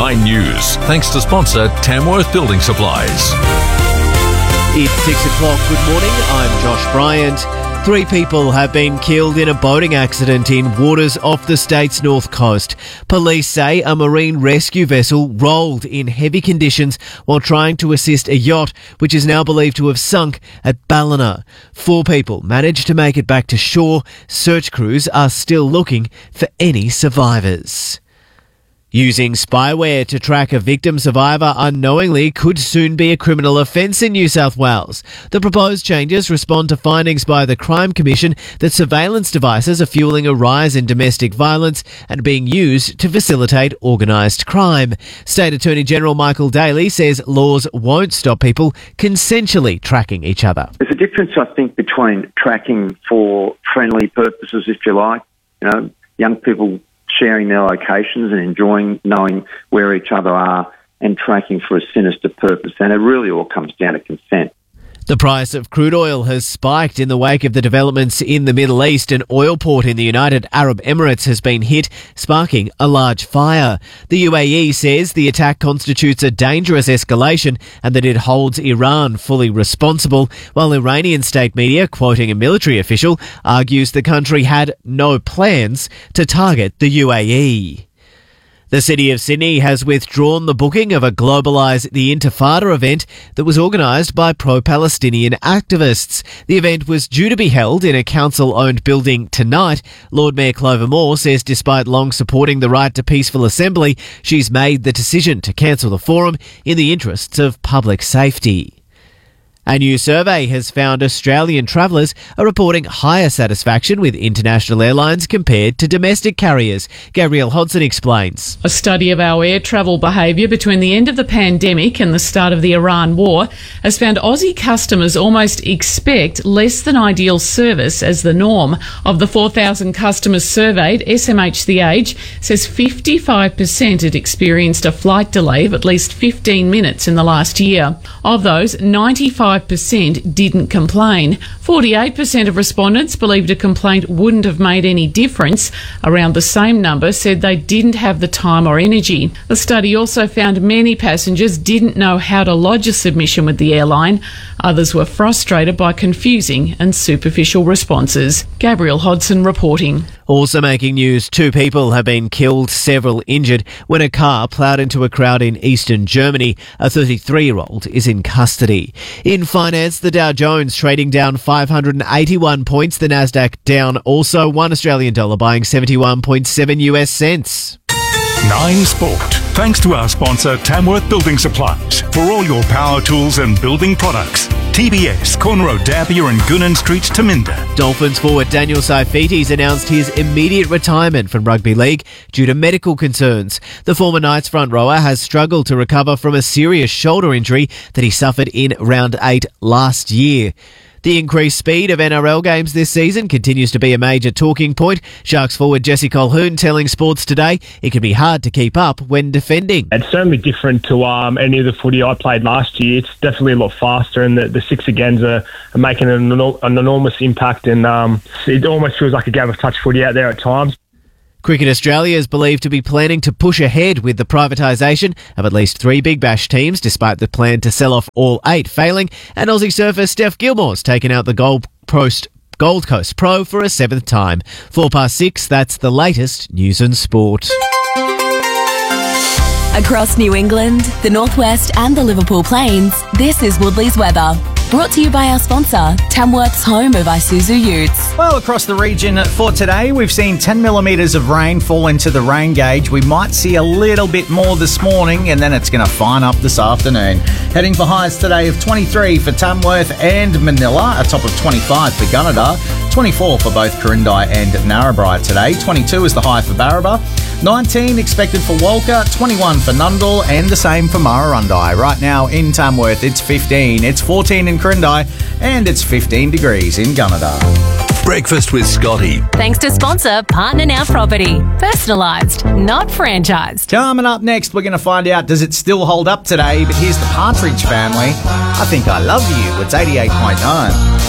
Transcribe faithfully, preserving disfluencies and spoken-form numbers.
Nine News, thanks to sponsor Tamworth Building Supplies. It's six o'clock. Good morning. I'm Josh Bryant. Three people have been killed in a boating accident in waters off the state's north coast. Police say a marine rescue vessel rolled in heavy conditions while trying to assist a yacht, which is now believed to have sunk at Ballina. Four people managed to make it back to shore. Search crews are still looking for any survivors. Using spyware to track a victim survivor unknowingly could soon be a criminal offence in New South Wales. The proposed changes respond to findings by the Crime Commission that surveillance devices are fueling a rise in domestic violence and being used to facilitate organised crime. State Attorney General Michael Daly says laws won't stop people consensually tracking each other. There's a difference, I think, between tracking for friendly purposes, if you like, you know, young people sharing their locations and enjoying knowing where each other are, and tracking for a sinister purpose. And it really all comes down to consent. The price of crude oil has spiked in the wake of the developments in the Middle East. An oil port in the United Arab Emirates has been hit, sparking a large fire. The U A E says the attack constitutes a dangerous escalation and that it holds Iran fully responsible, while Iranian state media, quoting a military official, argues the country had no plans to target the U A E. The City of Sydney has withdrawn the booking of a Globalise the Intifada event that was organised by pro-Palestinian activists. The event was due to be held in a council-owned building tonight. Lord Mayor Clover Moore says despite long supporting the right to peaceful assembly, she's made the decision to cancel the forum in the interests of public safety. A new survey has found Australian travellers are reporting higher satisfaction with international airlines compared to domestic carriers. Gabrielle Hodson explains. A study of our air travel behaviour between the end of the pandemic and the start of the Iran war has found Aussie customers almost expect less than ideal service as the norm. Of the four thousand customers surveyed, S M H The Age says fifty-five percent had experienced a flight delay of at least fifteen minutes in the last year. Of those, ninety-five percent didn't complain. forty-eight percent of respondents believed a complaint wouldn't have made any difference. Around the same number said they didn't have the time or energy. The study also found many passengers didn't know how to lodge a submission with the airline. Others were frustrated by confusing and superficial responses. Gabrielle Hodson reporting. Also making news, two people have been killed, several injured, when a car ploughed into a crowd in eastern Germany. A thirty-three-year-old is in custody. In finance, the Dow Jones trading down five hundred eighty-one points, the Nasdaq down also one Australian dollar, buying seventy-one point seven U S cents. Nine Sport, thanks to our sponsor Tamworth Building Supplies. For all your power tools and building products. T B S, Corner Road, Dampier and Goonan Street, Taminda. Dolphins forward Daniel Saifitis announced his immediate retirement from rugby league due to medical concerns. The former Knights front rower has struggled to recover from a serious shoulder injury that he suffered in round eight last year. The increased speed of N R L games this season continues to be a major talking point. Sharks forward Jesse Colquhoun telling Sports Today it can be hard to keep up when defending. It's certainly different to um, any of the footy I played last year. It's definitely a lot faster, and the, the six agains are, are making an, an enormous impact, and um, it almost feels like a game of touch footy out there at times. Cricket Australia is believed to be planning to push ahead with the privatisation of at least three Big Bash teams, despite the plan to sell off all eight failing. And Aussie surfer Steph Gilmore's taken out the Gold Coast, Gold Coast Pro for a seventh time. Four past six, that's the latest news and sport. Across New England, the Northwest and the Liverpool Plains, this is Woodley's weather. Brought to you by our sponsor, Tamworth's home of Isuzu Utes. Well, across the region for today, we've seen ten millimetres of rain fall into the rain gauge. We might see a little bit more this morning, and then it's going to fine up this afternoon. Heading for highs today of twenty-three for Tamworth and Manila, a top of twenty-five for Gunnedah, twenty-four for both Corindai and Narrabri today, twenty-two is the high for Barraba, nineteen expected for Walker, twenty-one for Nundle, and the same for Murrurundi. Right now in Tamworth, it's fifteen, it's fourteen in Corindai, and it's fifteen degrees in Gunnedah. Breakfast with Scotty. Thanks to sponsor Partner Now Property. Personalised, not franchised. Coming up next, we're going to find out, does it still hold up today? But here's the Partridge Family. I Think I Love You. It's eighty-eight point nine.